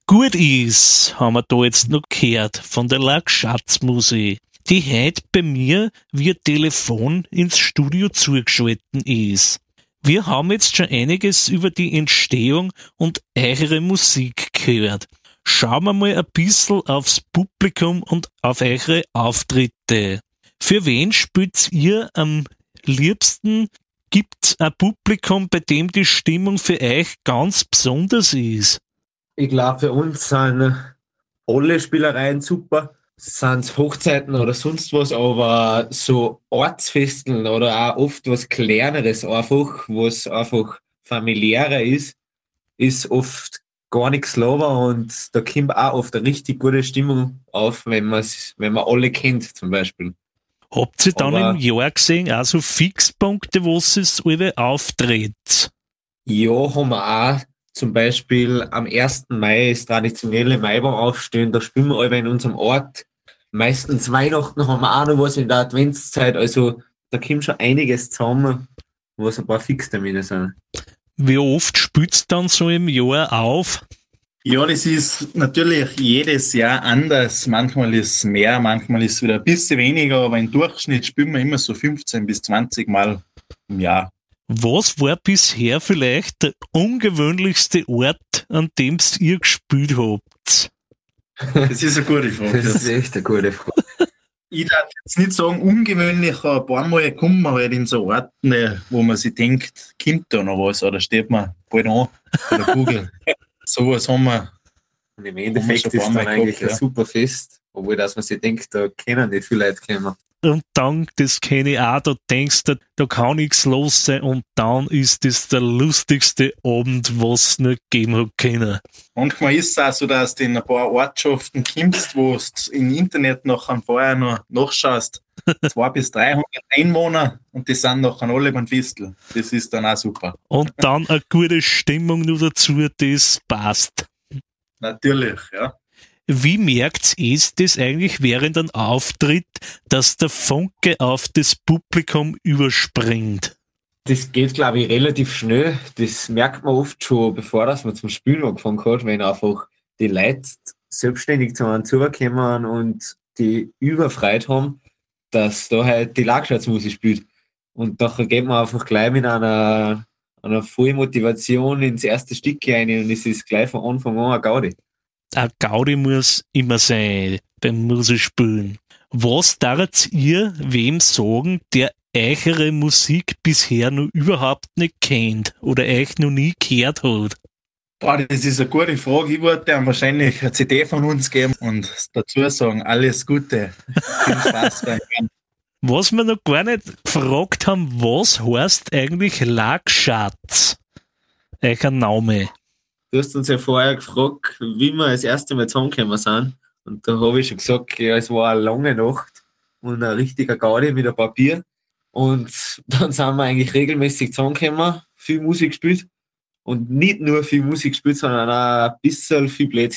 Gut ist, haben wir da jetzt noch gehört von der Lack-Schatzmusik, die heute bei mir via Telefon ins Studio zugeschalten ist. Wir haben jetzt schon einiges über die Entstehung und eure Musik gehört. Schauen wir mal ein bisschen aufs Publikum und auf eure Auftritte. Für wen spielt ihr am liebsten? Gibt's ein Publikum, bei dem die Stimmung für euch ganz besonders ist? Ich glaube, für uns sind alle Spielereien super. Sind es Hochzeiten oder sonst was, aber so Ortsfesten oder auch oft was Kleineres einfach, was einfach familiärer ist oft gar nichts lober und da kommt auch oft eine richtig gute Stimmung auf, wenn man alle kennt zum Beispiel. Habt ihr dann Aber im Jahr gesehen auch so Fixpunkte, wo es alle auftritt? ja, haben wir auch. Zum Beispiel am 1. Mai ist traditionelle Maibaum aufstehen, da spielen wir alle in unserem Ort. Meistens Weihnachten haben wir auch noch was in der Adventszeit, also da kommt schon einiges zusammen, was ein paar Fixtermine sind. Wie oft spielt's dann so im Jahr auf? Ja, das ist natürlich jedes Jahr anders. Manchmal ist es mehr, manchmal ist es wieder ein bisschen weniger, aber im Durchschnitt spielen wir immer so 15 bis 20 Mal im Jahr. Was war bisher vielleicht der ungewöhnlichste Ort, an dem ihr gespielt habt? Das ist eine gute Frage. Das ist echt eine gute Frage. Ich darf jetzt nicht sagen ungewöhnlich, aber ein paar Mal kommt man halt in so Orten, wo man sich denkt, kommt da noch was oder steht man bald an oder Google. Sowas haben wir. Und im Endeffekt schon ist ein paar dann Mal eigentlich gehabt, ein super Fest, obwohl dass man sich denkt, da können nicht viele Leute kommen. Und dann, das kenne ich auch, da denkst du, da kann nichts los sein und dann ist das der lustigste Abend, was es nur geben hat können. Manchmal ist es auch so, dass du in ein paar Ortschaften kommst, wo du im Internet nachher vorher noch nachschaust. 200 bis 300 Einwohner und die sind nachher alle beim Fistel. Das ist dann auch super. Und dann eine gute Stimmung noch dazu, das passt. Natürlich, ja. Wie merkt ihr das eigentlich während einem Auftritt, dass der Funke auf das Publikum überspringt? Das geht, glaube ich, relativ schnell. Das merkt man oft schon, bevor dass man zum Spielen angefangen hat, wenn einfach die Leute selbstständig zu einem zukommen und die Überfreude haben, dass da halt die Lackschatzmusik spielt. Und nachher geht man einfach gleich mit einer vollen Motivation ins erste Stück rein und es ist gleich von Anfang an eine Gaudi. Eine Gaudi muss immer sein beim Musikspielen. Was darf ihr wem sagen, der eure Musik bisher noch überhaupt nicht kennt oder euch noch nie gehört hat? Boah, das ist eine gute Frage. Ich würde ihm wahrscheinlich eine CD von uns geben und dazu sagen, alles Gute. Viel Spaß beim Hören. Was wir noch gar nicht gefragt haben, was heißt eigentlich Lackschatz? Euer Name. Du hast uns ja vorher gefragt, wie wir das erste Mal zusammengekommen sind. Und da habe ich schon gesagt, ja, es war eine lange Nacht und ein richtiger Gaudi mit ein paar Bier. Und dann sind wir eigentlich regelmäßig zusammengekommen, viel Musik gespielt. Und nicht nur viel Musik gespielt, sondern auch ein bisschen viel Blödsinn